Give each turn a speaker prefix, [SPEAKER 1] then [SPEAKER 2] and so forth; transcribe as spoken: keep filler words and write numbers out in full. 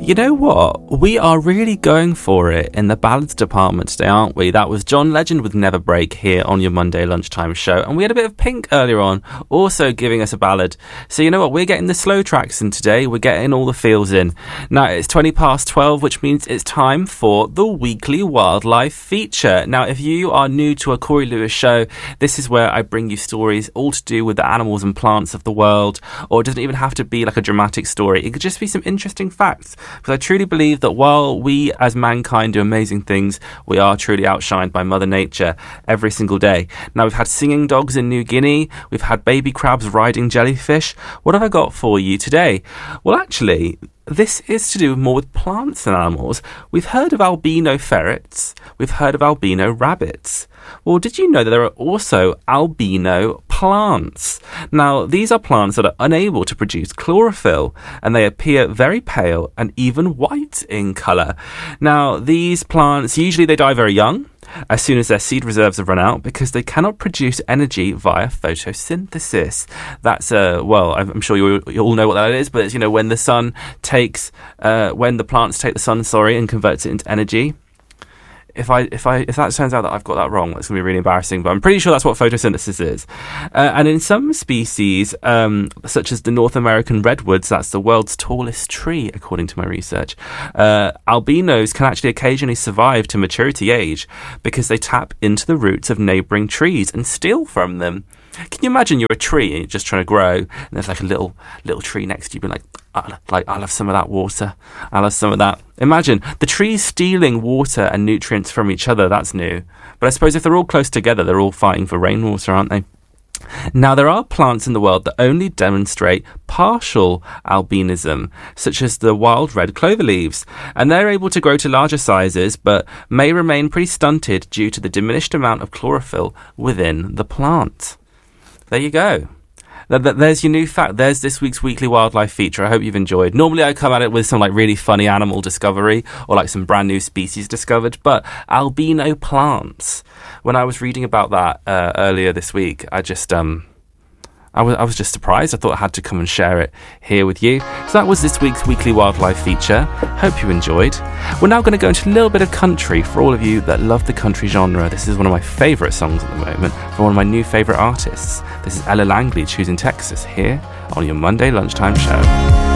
[SPEAKER 1] You know what? We are really going for it in the ballads department today, aren't we? That was John Legend with Never Break here on your Monday lunchtime show. And we had a bit of Pink earlier on, also giving us a ballad. So you know what? We're getting the slow tracks in today. We're getting all the feels in. Now, it's twenty past twelve, which means it's time for the weekly wildlife feature. Now, if you are new to a Corey Lewis show, this is where I bring you stories all to do with the animals and plants of the world. Or it doesn't even have to be like a dramatic story. It could just be some interesting facts. Because I truly believe that while we as mankind do amazing things, we are truly outshined by Mother Nature every single day. Now, we've had singing dogs in New Guinea. We've had baby crabs riding jellyfish. What have I got for you today? Well, actually, this is to do more with plants and animals. We've heard of albino ferrets. We've heard of albino rabbits. Well, did you know that there are also albino plants? Now, these are plants that are unable to produce chlorophyll, and they appear very pale and even white in colour. Now, these plants, usually they die very young, as soon as their seed reserves have run out, because they cannot produce energy via photosynthesis. That's, uh, well, I'm sure you, you all know what that is, but it's, you know, when the sun takes, uh, when the plants take the sun, sorry, and converts it into energy. If I if I if that turns out that I've got that wrong, that's going to be really embarrassing. But I'm pretty sure that's what photosynthesis is. Uh, and in some species, um, such as the North American redwoods, that's the world's tallest tree, according to my research. Uh, albinos can actually occasionally survive to maturity age because they tap into the roots of neighbouring trees and steal from them. Can you imagine you're a tree and you're just trying to grow, and there's like a little little tree next to you, being like, I'll, like, I'll have some of that water. I'll have some of that. Imagine the trees stealing water and nutrients from each other. That's new. But I suppose if they're all close together, they're all fighting for rainwater, aren't they? Now, there are plants in the world that only demonstrate partial albinism, such as the wild red clover leaves, and they're able to grow to larger sizes, but may remain pretty stunted due to the diminished amount of chlorophyll within the plant. There you go. There's your new fact. There's this week's weekly wildlife feature. I hope you've enjoyed. Normally I come at it with some like really funny animal discovery or like some brand new species discovered, but albino plants. When I was reading about that uh, earlier this week, I just um I was I was just surprised. I thought I had to come and share it here with you. So that was this week's weekly wildlife feature. Hope you enjoyed. We're now going to go into a little bit of country for all of you that love the country genre. This is one of my favourite songs at the moment from one of my new favourite artists. This is Ella Langley, Choosing Texas, here on your Monday lunchtime show.